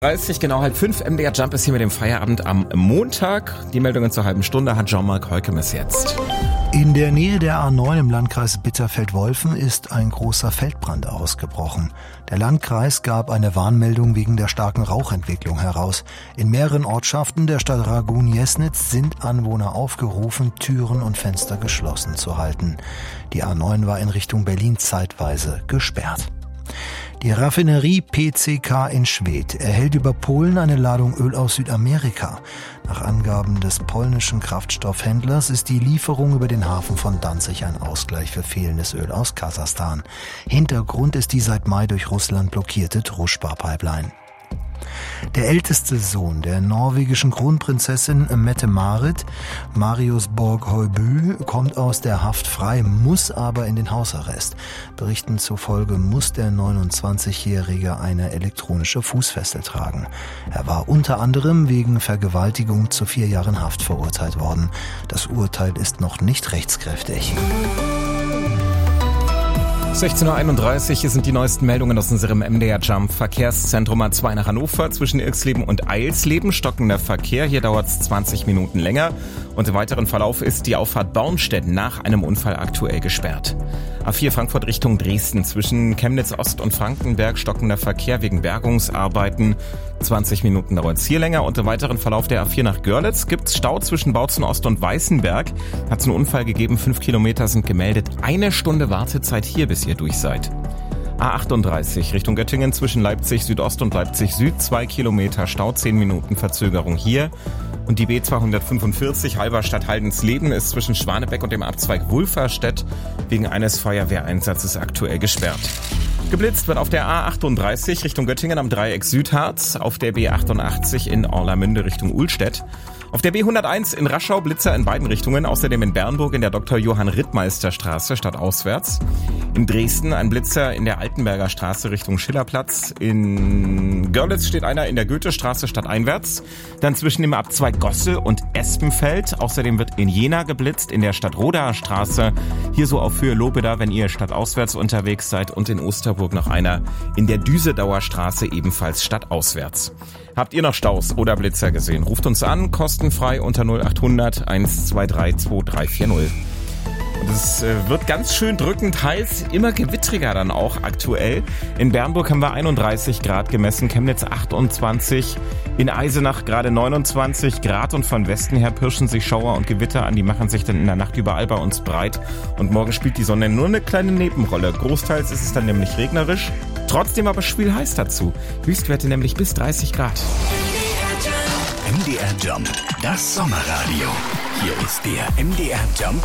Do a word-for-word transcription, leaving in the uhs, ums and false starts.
dreißig, genau halb fünf. M D R Jump ist hier mit dem Feierabend am Montag. Die Meldungen zur halben Stunde hat Jean-Marc Heukemes jetzt. In der Nähe der A neun im Landkreis Bitterfeld-Wolfen ist ein großer Feldbrand ausgebrochen. Der Landkreis gab eine Warnmeldung wegen der starken Rauchentwicklung heraus. In mehreren Ortschaften der Stadt Ragun-Jesnitz sind Anwohner aufgerufen, Türen und Fenster geschlossen zu halten. Die A neun war in Richtung Berlin zeitweise gesperrt. Die Raffinerie P C K in Schwedt erhält über Polen eine Ladung Öl aus Südamerika. Nach Angaben des polnischen Kraftstoffhändlers ist die Lieferung über den Hafen von Danzig ein Ausgleich für fehlendes Öl aus Kasachstan. Hintergrund ist die seit Mai durch Russland blockierte Druzjba-Pipeline. Der älteste Sohn der norwegischen Kronprinzessin Mette-Marit, Marius Borg-Høiby, kommt aus der Haft frei, muss aber in den Hausarrest. Berichten zufolge muss der neunundzwanzigjährige eine elektronische Fußfessel tragen. Er war unter anderem wegen Vergewaltigung zu vier Jahren Haft verurteilt worden. Das Urteil ist noch nicht rechtskräftig. sechzehn Uhr einunddreißig, hier sind die neuesten Meldungen aus unserem M D R Jump Verkehrszentrum A zwei nach Hannover. Zwischen Irxleben und Eilsleben stockender Verkehr. Hier dauert es zwanzig Minuten länger. Und im weiteren Verlauf ist die Auffahrt Bornstedt nach einem Unfall aktuell gesperrt. A vier Frankfurt Richtung Dresden. Zwischen Chemnitz Ost und Frankenberg stockender Verkehr wegen Bergungsarbeiten. zwanzig Minuten dauert es hier länger. Und im weiteren Verlauf der A vier nach Görlitz gibt's Stau zwischen Bautzen Ost und Weißenberg. Hat es einen Unfall gegeben, fünf Kilometer sind gemeldet. Eine Stunde Wartezeit hier, bis ihr durch seid. A achtunddreißig Richtung Göttingen zwischen Leipzig Südost und Leipzig Süd. Zwei Kilometer Stau, zehn Minuten Verzögerung hier. Und die B zweihundertfünfundvierzig Halberstadt-Haldensleben ist zwischen Schwanebeck und dem Abzweig Wulferstedt wegen eines Feuerwehreinsatzes aktuell gesperrt. Geblitzt wird auf der A achtunddreißig Richtung Göttingen am Dreieck Südharz, auf der B achtundachtzig in Orlamünde Richtung Uhlstedt, auf der B hunderteins in Raschau Blitzer in beiden Richtungen, außerdem in Bernburg in der Doktor Johann Rittmeister Straße stadtauswärts, in Dresden ein Blitzer in der Altenberger Straße Richtung Schillerplatz, in Görlitz steht einer in der Goethestraße stadteinwärts, dann zwischen dem Abzweig Gosse und Espenfeld, außerdem wird in Jena geblitzt in der Stadtrodaer Straße, hier so auf Höhe Lobeda, wenn ihr stadtauswärts unterwegs seid, und in Osterburg noch einer in der Düsedauer Straße ebenfalls stadtauswärts. Habt ihr noch Staus oder Blitzer gesehen? Ruft uns an, kostenfrei unter null achthundert eins zwei drei zwei drei vier null. Es wird ganz schön drückend heiß, immer gewittriger dann auch aktuell. In Bernburg haben wir einunddreißig Grad gemessen, Chemnitz achtundzwanzig, in Eisenach gerade neunundzwanzig Grad und von Westen her pirschen sich Schauer und Gewitter an. Die machen sich dann in der Nacht überall bei uns breit und morgen spielt die Sonne nur eine kleine Nebenrolle. Großteils ist es dann nämlich regnerisch, trotzdem aber schwülheiß dazu. Höchstwerte nämlich bis dreißig Grad. M D R Jump, das Sommerradio. Hier ist der M D R Jump